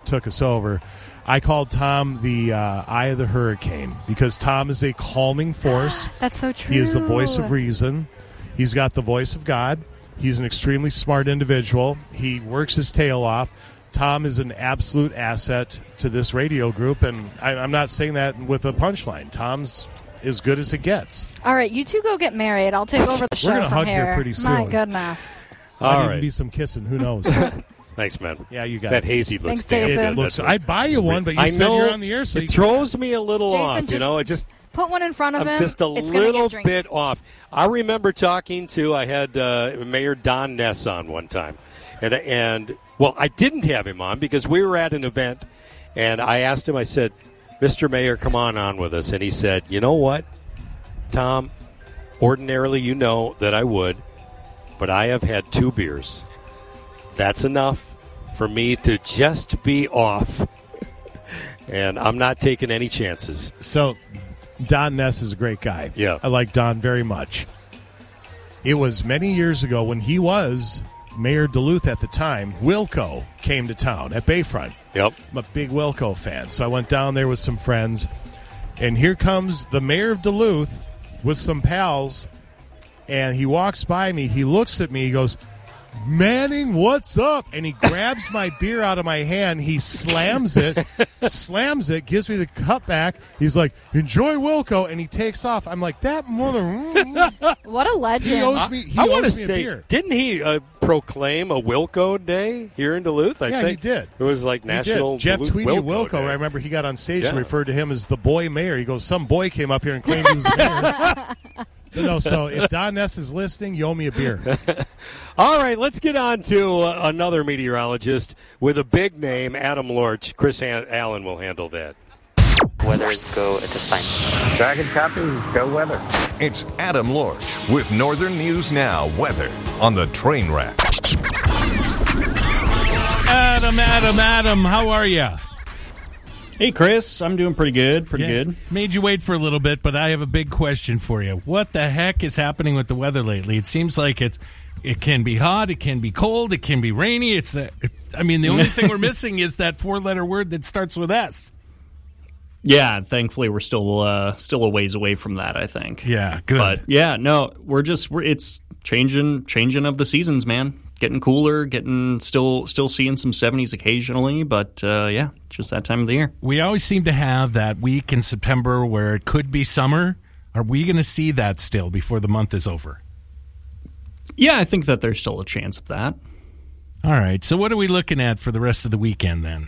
took us over, I called Tom the Eye of the Hurricane because Tom is a calming force. That's so true. He is the voice of reason. He's got the voice of God. He's an extremely smart individual. He works his tail off. Tom is an absolute asset to this radio group, and I'm not saying that with a punchline. Tom's as good as it gets. All right, you two go get married. I'll take over the show We're gonna from hug here. here pretty soon. My goodness. Might even be some kissing. Who knows? Thanks, man. Yeah, you got that it. hazy looks Thanks, damn Jason. good. I'd buy you one, but you said you're on the air, so it throws me a little Jason, off. It just put one in front of him. I'm just a It's gonna little get drinky. bit off. I remember talking to I had Mayor Don Ness on one time, and well, I didn't have him on because we were at an event, and I asked him. I said, "Mr. Mayor, come on with us," and he said, "You know what, Tom? Ordinarily, you know that I would, but I have had 2 beers. That's enough for me to just be off." And I'm not taking any chances. So, Don Ness is a great guy. Yeah. I like Don very much. It was many years ago when he was Mayor Duluth at the time. Wilco came to town at Bayfront. Yep. I'm a big Wilco fan. So I went down there with some friends. And here comes the mayor of Duluth with some pals. And he walks by me. He looks at me. He goes, "Manning, what's up?" And he grabs my beer out of my hand. He slams it, gives me the cup back. He's like, "Enjoy Wilco," and he takes off. I'm like, that mother. What a legend. He owes me, I want to a say, beer. didn't he proclaim a Wilco Day here in Duluth? I think he did. It was like National Jeff Duluth Tweedy Wilco. Day. I remember he got on stage and Yeah. referred to him as the boy mayor. He goes, "Some boy came up here and claimed he was the mayor." No, so if Don Ness is listening, you owe me a beer. All right, let's get on to another meteorologist with a big name, Adam Lorch. Chris Allen will handle that. Weather go at this time. Dragon copy, go weather. It's Adam Lorch with Northern News Now weather on the train wreck. Adam, how are you? Hey, Chris. I'm doing pretty good. Pretty good. Made you wait for a little bit, but I have a big question for you. What the heck is happening with the weather lately? It seems like it can be hot, it can be cold, it can be rainy. The only thing we're missing is that 4-letter word that starts with S. Yeah, thankfully we're still a ways away from that, I think. Yeah, good. But yeah, no, it's changing of the seasons, man. Getting cooler, still seeing some 70s occasionally, but just that time of the year. We always seem to have that week in September where it could be summer. Are we going to see that still before the month is over? Yeah, I think that there's still a chance of that. All right, so what are we looking at for the rest of the weekend then?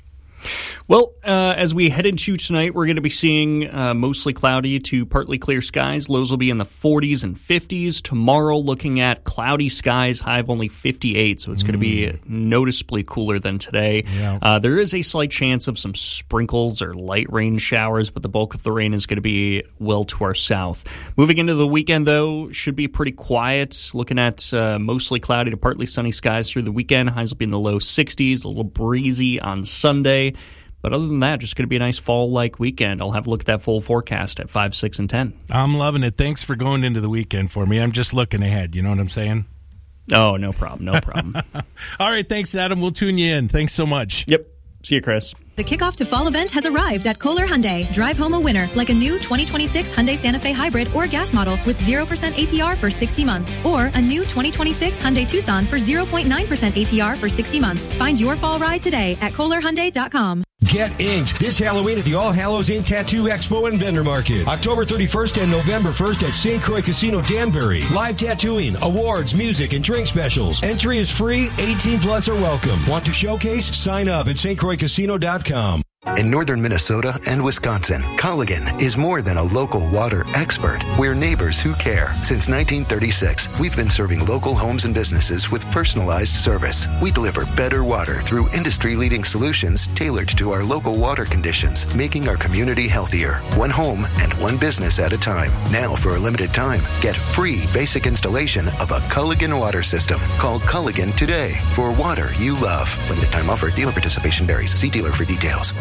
Well, as we head into tonight, we're going to be seeing mostly cloudy to partly clear skies. Lows will be in the 40s and 50s. Tomorrow, looking at cloudy skies, high of only 58, so it's going to be noticeably cooler than today. Yeah. There is a slight chance of some sprinkles or light rain showers, but the bulk of the rain is going to be well to our south. Moving into the weekend, though, should be pretty quiet. Looking at mostly cloudy to partly sunny skies through the weekend. Highs will be in the low 60s, a little breezy on Sunday. But other than that, just going to be a nice fall-like weekend. I'll have a look at that full forecast at 5, 6, and 10. I'm loving it. Thanks for going into the weekend for me. I'm just looking ahead. You know what I'm saying? Oh, no problem. No problem. All right. Thanks, Adam. We'll tune you in. Thanks so much. Yep. See you, Chris. The kickoff to fall event has arrived at Kohler Hyundai. Drive home a winner, like a new 2026 Hyundai Santa Fe Hybrid or gas model with 0% APR for 60 months. Or a new 2026 Hyundai Tucson for 0.9% APR for 60 months. Find your fall ride today at KohlerHyundai.com. Get inked this Halloween at the All Hallows Inn Tattoo Expo and Vendor Market. October 31st and November 1st at St. Croix Casino, Danbury. Live tattooing, awards, music, and drink specials. Entry is free. 18 plus are welcome. Want to showcase? Sign up at stcroixcasino.com. In northern Minnesota and Wisconsin, Culligan is more than a local water expert. We're neighbors who care. Since 1936, we've been serving local homes and businesses with personalized service. We deliver better water through industry-leading solutions tailored to our local water conditions, making our community healthier, one home and one business at a time. Now, for a limited time, get free basic installation of a Culligan water system. Call Culligan today for water you love. Limited time offer. Dealer participation varies. See dealer for details.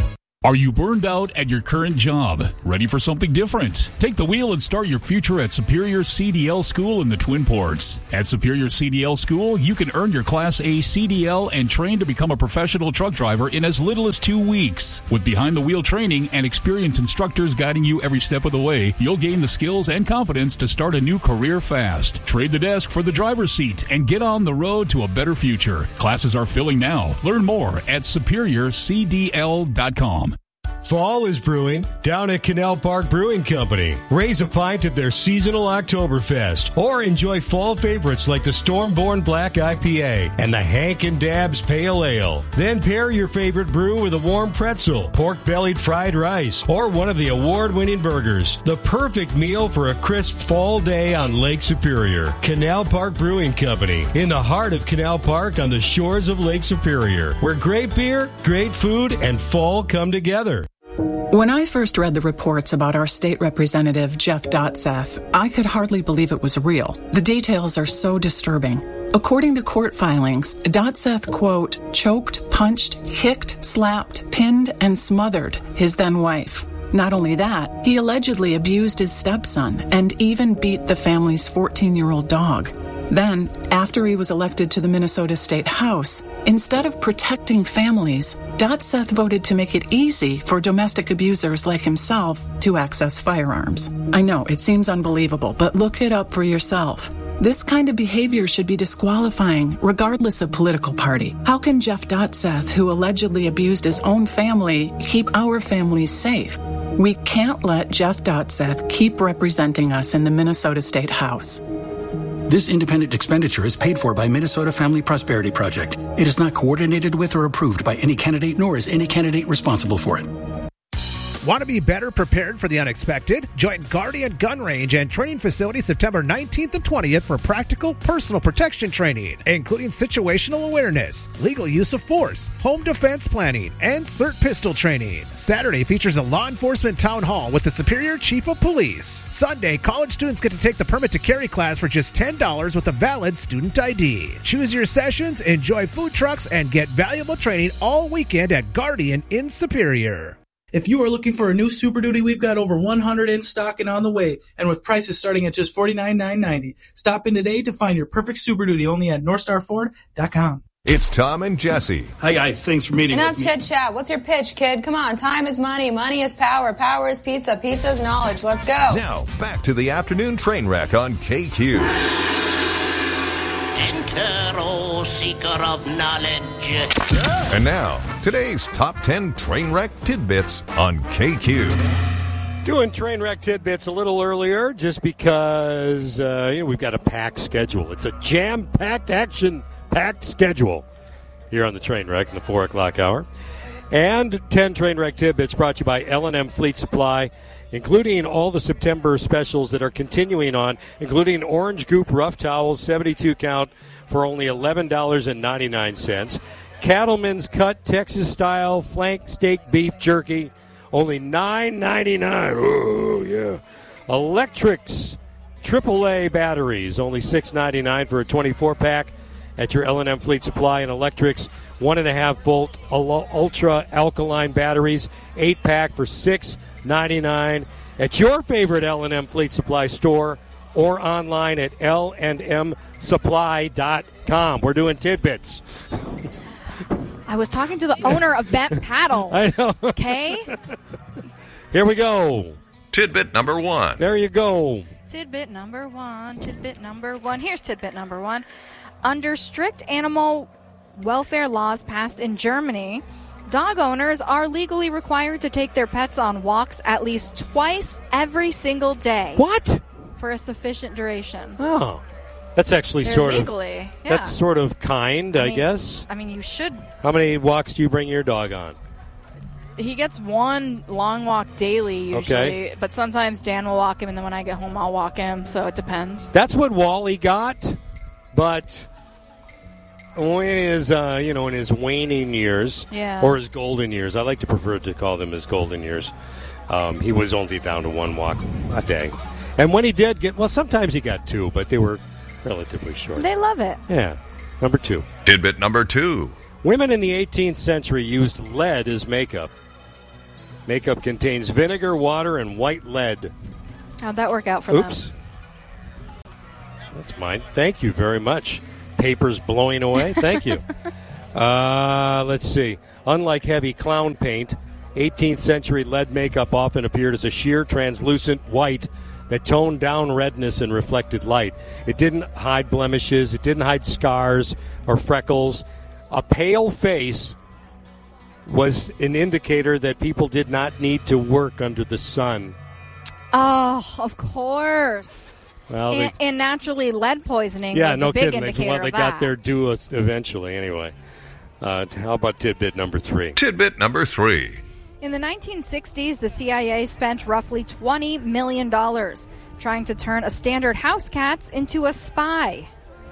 Are you burned out at your current job? Ready for something different? Take the wheel and start your future at Superior CDL School in the Twin Ports. At Superior CDL School, you can earn your Class A CDL and train to become a professional truck driver in as little as 2 weeks. With behind-the-wheel training and experienced instructors guiding you every step of the way, you'll gain the skills and confidence to start a new career fast. Trade the desk for the driver's seat and get on the road to a better future. Classes are filling now. Learn more at SuperiorCDL.com. Fall is brewing down at Canal Park Brewing Company. Raise a pint of their seasonal Oktoberfest or enjoy fall favorites like the Stormborn Black IPA and the Hank and Dabs Pale Ale. Then pair your favorite brew with a warm pretzel, pork-bellied fried rice, or one of the award-winning burgers. The perfect meal for a crisp fall day on Lake Superior. Canal Park Brewing Company, in the heart of Canal Park on the shores of Lake Superior, where great beer, great food, and fall come together. When I first read the reports about our state representative, Jeff Dotseth, I could hardly believe it was real. The details are so disturbing. According to court filings, Dotseth, quote, choked, punched, kicked, slapped, pinned, and smothered his then-wife. Not only that, he allegedly abused his stepson and even beat the family's 14-year-old dog. Then, after he was elected to the Minnesota State House, instead of protecting families, Dotseth voted to make it easy for domestic abusers like himself to access firearms. I know, it seems unbelievable, but look it up for yourself. This kind of behavior should be disqualifying, regardless of political party. How can Jeff Dotseth, who allegedly abused his own family, keep our families safe? We can't let Jeff Dotseth keep representing us in the Minnesota State House. This independent expenditure is paid for by Minnesota Family Prosperity Project. It is not coordinated with or approved by any candidate, nor is any candidate responsible for it. Want to be better prepared for the unexpected? Join Guardian Gun Range and Training Facility September 19th and 20th for practical personal protection training, including situational awareness, legal use of force, home defense planning, and CERT pistol training. Saturday features a law enforcement town hall with the Superior Chief of Police. Sunday, college students get to take the permit to carry class for just $10 with a valid student ID. Choose your sessions, enjoy food trucks, and get valuable training all weekend at Guardian in Superior. If you are looking for a new Super Duty, we've got over 100 in stock and on the way, and with prices starting at just $49,990. Stop in today to find your perfect Super Duty only at NorthstarFord.com. It's Tom and Jesse. Hi, guys. Thanks for meeting Enough chit-chat. What's your pitch, kid? Come on. Time is money. Money is power. Power is pizza. Pizza is knowledge. Let's go. Now, back to the afternoon train wreck on KQ. Enter, O seeker of knowledge. And now, today's top 10 train wreck tidbits on KQ. Doing train wreck tidbits a little earlier just because we've got a packed schedule. It's a jam-packed, action-packed schedule here on the train wreck in the 4 o'clock hour. And 10 train wreck tidbits brought to you by L&M Fleet Supply, including all the September specials that are continuing on, including Orange Goop Rough Towels, 72 count for only $11.99. Cattleman's Cut Texas-style flank steak beef jerky, only $9.99. Oh, yeah. Electrics AAA batteries, only $6.99 for a 24-pack at your L&M Fleet Supply. And Electrics 1.5-volt ultra alkaline batteries, 8-pack for $6.99 at your favorite L&M Fleet Supply store or online at lnmsupply.com. We're doing tidbits. I was talking to the owner of Bent Paddle. I know. Okay? Here we go. Tidbit number 1. There you go. Tidbit number one. Here's tidbit number 1. Under strict animal welfare laws passed in Germany, dog owners are legally required to take their pets on walks at least twice every single day. What? For a sufficient duration. Oh. That's actually They're sort legally, of yeah. That's sort of kind, I guess. I mean, you should. How many walks do you bring your dog on? He gets one long walk daily usually, but sometimes Dan will walk him, and then when I get home, I'll walk him, so it depends. That's what Wally got, but in his, in his waning years, or his golden years, I like to prefer to call them his golden years, he was only down to one walk a day. And when he did get, well, sometimes he got 2, but they were relatively short. They love it. Yeah. Number 2. Tidbit number 2. Women in the 18th century used lead as makeup. Makeup contains vinegar, water, and white lead. How'd that work out for them? Oops. That's mine. Thank you very much. Paper's blowing away. Thank you. Let's see. Unlike heavy clown paint, 18th century lead makeup often appeared as a sheer, translucent white that toned down redness and reflected light. It didn't hide blemishes. It didn't hide scars or freckles. A pale face was an indicator that people did not need to work under the sun. Oh, of course. Well, and naturally, lead poisoning is no a big kidding. indicator They of that. got their due eventually anyway. How about tidbit number 3? Tidbit number 3. In the 1960s, the CIA spent roughly $20 million trying to turn a standard house cat into a spy.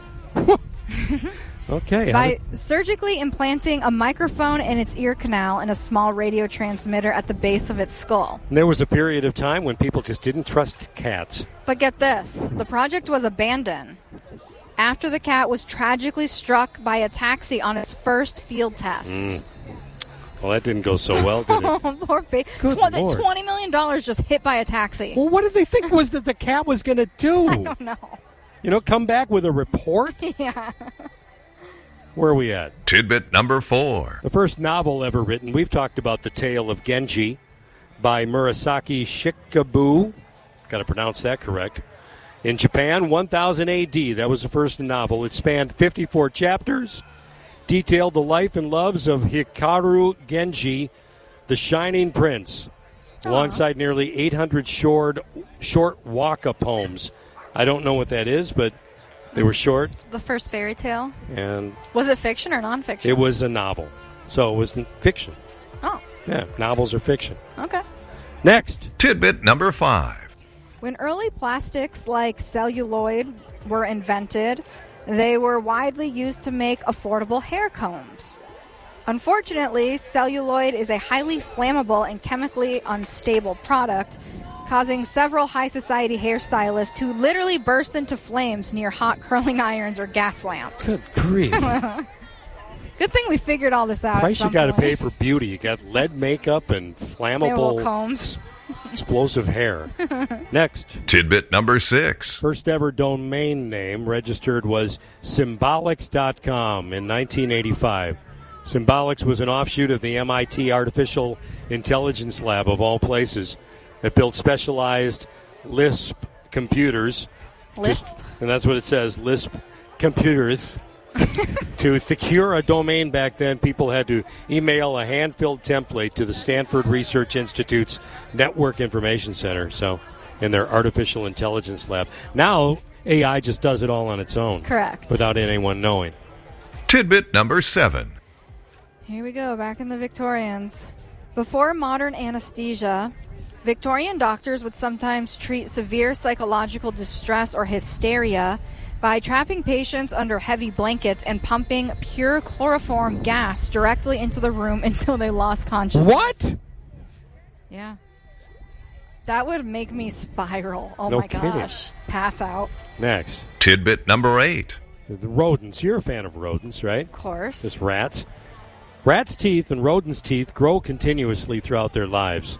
Okay. By surgically implanting a microphone in its ear canal and a small radio transmitter at the base of its skull. There was a period of time when people just didn't trust cats. But get this, the project was abandoned after the cat was tragically struck by a taxi on its first field test. Well, that didn't go so well, did it? Oh, poor baby. $20 million just hit by a taxi. Well, what did they think was that the cat was going to do? I don't know. Come back with a report? Yeah. Where are we at? Tidbit number 4. The first novel ever written. We've talked about The Tale of Genji by Murasaki Shikibu. Got to pronounce that correct. In Japan, 1000 AD. That was the first novel. It spanned 54 chapters, detailed the life and loves of Hikaru Genji, the Shining Prince, alongside nearly 800 short waka poems. I don't know what that is, but they were short. The first fairy tale. And was it fiction or nonfiction? it was a novel. So it was fiction. Oh. Yeah, novels are fiction. Okay. Next. Tidbit number 5. When early plastics like celluloid were invented, they were widely used to make affordable hair combs. Unfortunately, celluloid is a highly flammable and chemically unstable product, causing several high society hairstylists to literally burst into flames near hot curling irons or gas lamps. Good grief. Good thing we figured all this out. Price at you got to some pay point. for beauty. You got lead makeup and flammable combs. explosive hair. Next. Tidbit number 6. First ever domain name registered was Symbolics.com in 1985. Symbolics was an offshoot of the MIT Artificial Intelligence Lab, of all places, that built specialized Lisp computers. Lisp? And that's what it says, Lisp computers. To secure a domain back then, people had to email a hand-filled template to the Stanford Research Institute's Network Information Center, so in their artificial intelligence lab. Now, AI just does it all on its own. Correct. Without anyone knowing. Tidbit number 7. Here we go, back in the Victorians. Before modern anesthesia, Victorian doctors would sometimes treat severe psychological distress or hysteria by trapping patients under heavy blankets and pumping pure chloroform gas directly into the room until they lost consciousness. What? Yeah. That would make me spiral. Oh, No my kidding. gosh. Pass out. Next. Tidbit number 8. The rodents. You're a fan of rodents, right? Of course. Just rats. Rats' teeth and rodents' teeth grow continuously throughout their lives.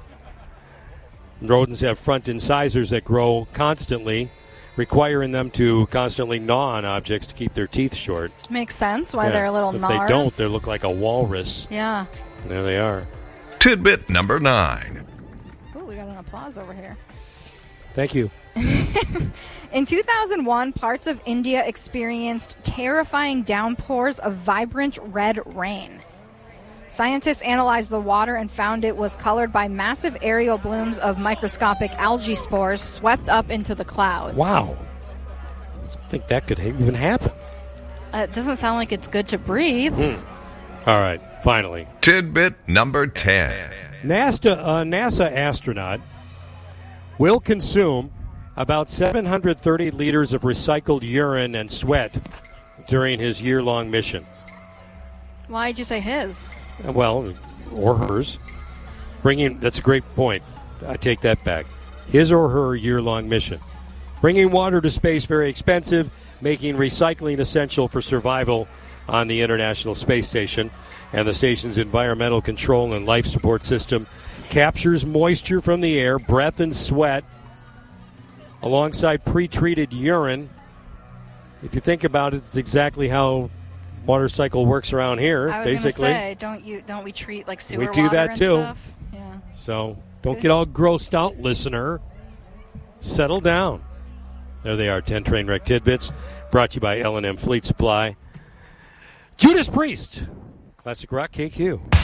Rodents have front incisors that grow constantly, requiring them to constantly gnaw on objects to keep their teeth short. Makes sense why Yeah. they're little If gnars. they don't, they look like a walrus. Yeah. There they are. Tidbit number 9. Ooh, we got an applause over here. Thank you. In 2001, parts of India experienced terrifying downpours of vibrant red rain. Scientists analyzed the water and found it was colored by massive aerial blooms of microscopic algae spores swept up into the clouds. Wow. I think that could even happen. It doesn't sound like it's good to breathe. All right, finally. Tidbit number 10. NASA astronaut will consume about 730 liters of recycled urine and sweat during his year-long mission. Why'd you say his? Well, or hers. That's a great point. I take that back. His or her year-long mission. Bringing water to space very expensive, making recycling essential for survival on the International Space Station. And the station's environmental control and life support system captures moisture from the air, breath and sweat, alongside pre-treated urine. If you think about it, it's exactly how motorcycle works around here. I was basically, gonna say, don't we treat like sewer we do water that and too. stuff? Yeah. So don't get all grossed out, listener. Settle down. There they are, 10 train wreck tidbits, brought to you by L&M Fleet Supply. Judas Priest, Classic Rock KQ.